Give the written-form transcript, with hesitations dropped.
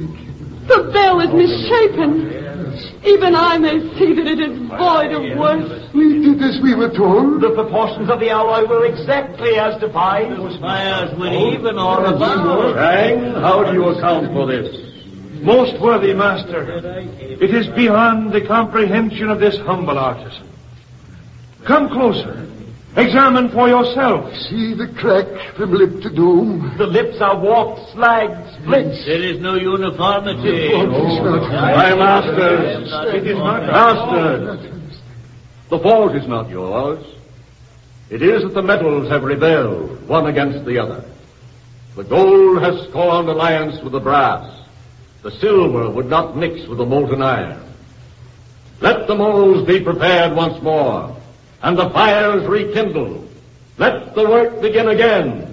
The bell is misshapen. Even I may see that it is void of worth. We did as we were told. The proportions of the alloy were exactly as defined. The spires were even or above. Krang, how do you account for this? Most worthy master, it is beyond the comprehension of this humble artisan. Come closer. Examine for yourself. See the crack from lip to dome. The lips are warped, slagged, split. There is no uniformity. My masters, it is not masters. The fault is not yours. It is that the metals have rebelled, one against the other. The gold has scorned alliance with the brass. The silver would not mix with the molten iron. Let the molds be prepared once more, and the fires rekindled. Let the work begin again.